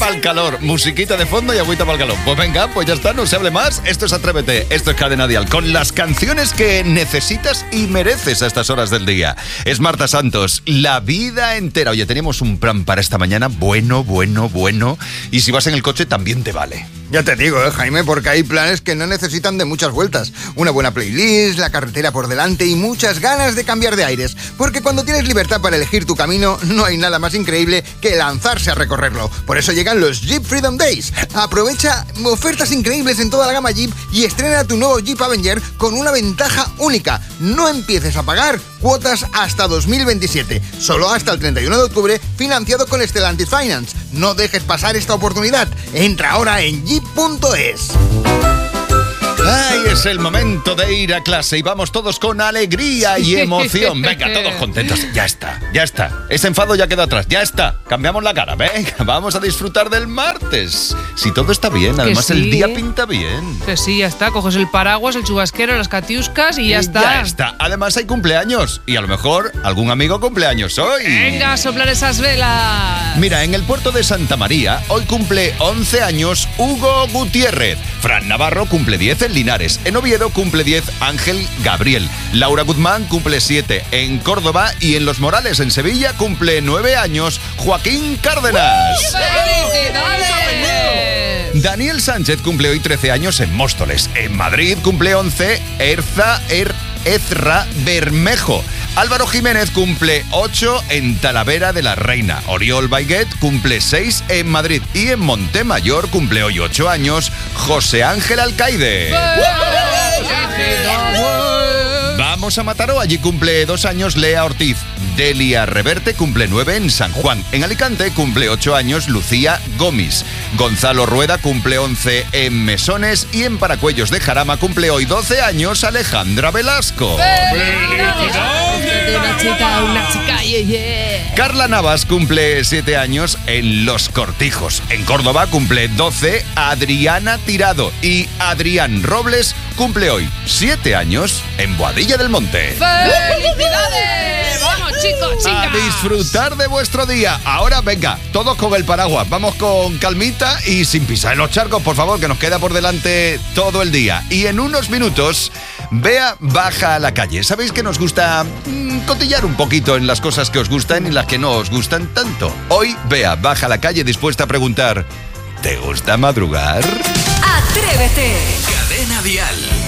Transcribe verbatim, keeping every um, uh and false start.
para el calor. Musiquita de fondo y agüita para el calor. Pues venga, pues ya está, no se hable más. Esto es Atrévete, esto es Cadena Dial, con las canciones que necesitas y mereces a estas horas del día. Es Marta Santos, la vida entera. Oye, tenemos un plan para esta mañana bueno, bueno, bueno. Y si vas en el coche también te vale. Ya te digo, ¿eh, Jaime? Porque hay planes que no necesitan de muchas vueltas. Una buena playlist, la carretera por delante y muchas ganas de cambiar de aires. Porque cuando tienes libertad para elegir tu camino, no hay nada más increíble que lanzarse a recorrerlo. Por eso llegan los Jeep Freedom Days. Aprovecha ofertas increíbles en toda la gama Jeep y estrena tu nuevo Jeep Avenger con una ventaja única. No empieces a pagar cuotas hasta dos mil veintisiete. Solo hasta el treinta y uno de octubre, financiado con Stellantis Finance. No dejes pasar esta oportunidad. Entra ahora en jeep punto es. Ay, es el momento de ir a clase y vamos todos con alegría y emoción. Venga, todos contentos. Ya está, ya está. Ese enfado ya queda atrás, ya está. Cambiamos la cara, venga, vamos a disfrutar del martes. Si todo está bien, además sí. El día pinta bien. Que sí, ya está. Coges el paraguas, el chubasquero, las catiuscas y ya y está. Ya está. Además hay cumpleaños y a lo mejor algún amigo cumpleaños hoy. Venga, a soplar esas velas. Mira, en el puerto de Santa María hoy cumple once años Hugo Gutiérrez. Fran Navarro cumple diez en Linares. En Oviedo cumple diez Ángel Gabriel. Laura Guzmán cumple siete en Córdoba y en Los Morales, en Sevilla, cumple nueve años Joaquín Cárdenas. ¡Felicidades! Daniel Sánchez cumple hoy trece años en Móstoles. En Madrid cumple once Erza Er Ezra Bermejo. Álvaro Jiménez cumple ocho en Talavera de la Reina. Oriol Baiguet cumple seis en Madrid. Y en Montemayor cumple hoy ocho años José Ángel Alcaide. Vamos a Mataró, allí cumple dos años Lea Ortiz. Delia Reverte cumple nueve en San Juan. En Alicante cumple ocho años Lucía Gómez. Gonzalo Rueda cumple once en Mesones. Y en Paracuellos de Jarama cumple hoy doce años Alejandra Velasco. Una chica, una chica, yeah, yeah. Carla Navas cumple siete años en Los Cortijos. En Córdoba cumple doce Adriana Tirado. Y Adrián Robles cumple hoy siete años en Boadilla del Monte. ¡Felicidades! ¡Vamos, chicos, chicas! A disfrutar de vuestro día. Ahora, venga, todos con el paraguas. Vamos con calmita y sin pisar en los charcos, por favor, que nos queda por delante todo el día. Y en unos minutos, Bea baja a la calle. ¿Sabéis que nos gusta mmm, cotillar un poquito en las cosas que os gustan y las que no os gustan tanto? Hoy, Bea baja a la calle dispuesta a preguntar: ¿te gusta madrugar? Atrévete. Cadena Dial.